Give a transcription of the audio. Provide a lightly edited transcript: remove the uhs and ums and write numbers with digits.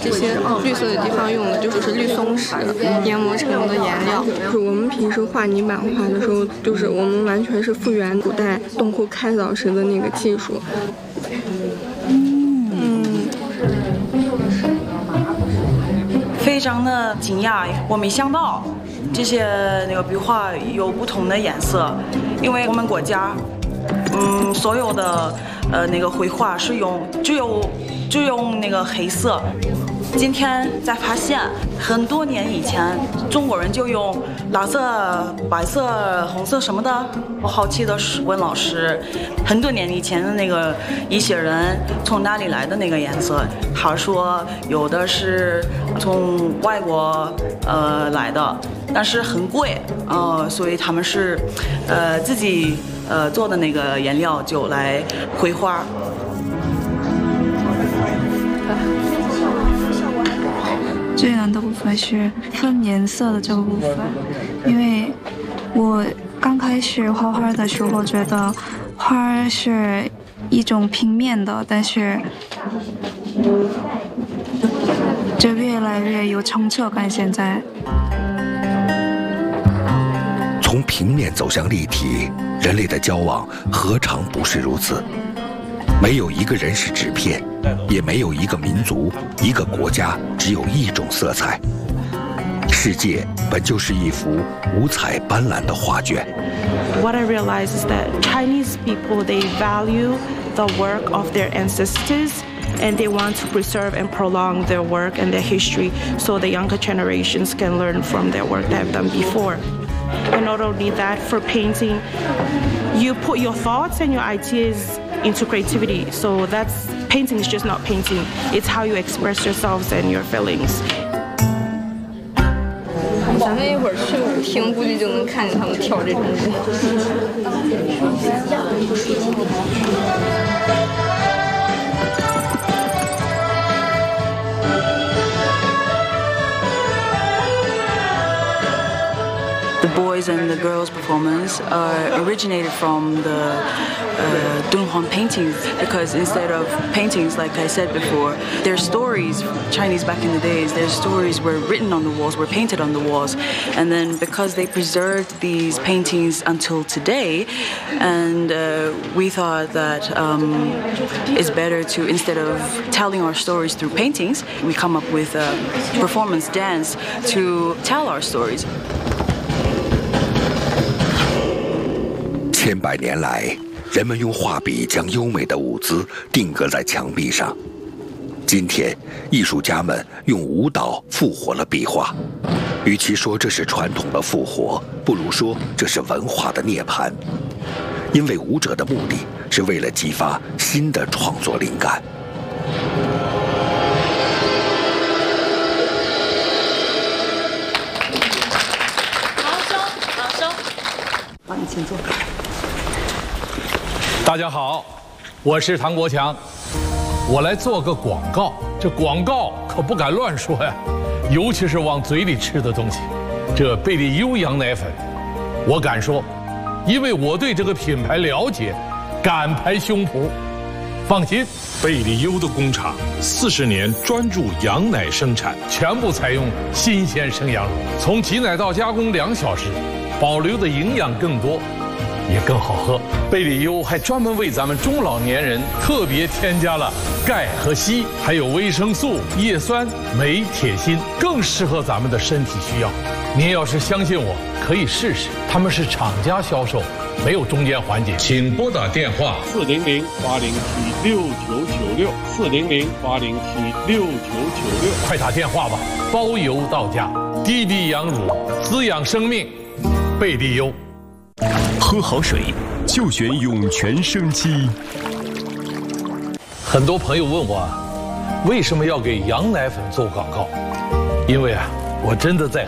这些绿色的地方用的就是绿松石研磨成的颜料。就是我们平时画泥板画的时候，就是我们完全是复原古代洞窟开凿时的那个技术。 非常的惊讶，我没想到这些壁画有不同的颜色，因为我们国家，所有的绘画是只用那个黑色。今天才发现，很多年以前中国人就用蓝色、白色、红色什么的。我好奇的是问老师，很多年以前的一些人从哪里来的那个颜色？他说有的是从外国来的，但是很贵，所以他们是自己做的那个颜料就来绘画。 最难的部分是分颜色的这个部分，因为我刚开始画画的时候觉得画是一种平面的，但是就越来越有成就感。现在从平面走向立体，人类的交往何尝不是如此？没有一个人是纸片，也没有一个民族、一个国家只有一种色彩。世界本就是一幅五彩斑斓的画卷。 What I realize is that Chinese people, they value the work of their ancestors, and they want to preserve and prolong their work and their history so the younger generations can learn from their work they have done before. And not only that, for painting, you put your thoughts and your ideas into creativity. So painting is just not painting. It's how you express yourselves and your feelings. 咱们一会儿去舞厅，估计就能看见他们跳这种舞。 The boys and the girls' performance originated from the Dunhuang paintings, because instead of paintings, like I said before, their stories, Chinese back in the days, their stories were written on the walls, were painted on the walls. And then because they preserved these paintings until today, and we thought that it's better to, instead of telling our stories through paintings, we come up with a performance dance to tell our stories. 千百年来，人们用画笔将优美的舞姿定格在墙壁上。今天，艺术家们用舞蹈复活了壁画。与其说这是传统的复活，不如说这是文化的涅槃。因为舞者的目的是为了激发新的创作灵感。 好收，帮你请坐。 大家好，我是唐国强，我来做个广告。这广告可不敢乱说呀，尤其是往嘴里吃的东西。这贝利优羊奶粉，我敢说，因为我对这个品牌了解，敢拍胸脯。放心， 贝利优的工厂40年专注羊奶生产， 全部采用新鲜生羊乳，从挤奶到加工2小时，保留的营养更多。也更好喝。贝利优还专门为咱们中老年人特别添加了钙和硒，还有维生素、叶酸、镁、铁、锌，更适合咱们的身体需要。您要是相信我，可以试试。他们是厂家销售，没有中间环节。请拨打电话400-807-6996，400-807-6996，快打电话吧，包邮到家。滴滴羊乳，滋养生命，贝利优。 喝好水就选涌泉生机。 很多朋友问我，为什么要给羊奶粉做广告？因为我真的在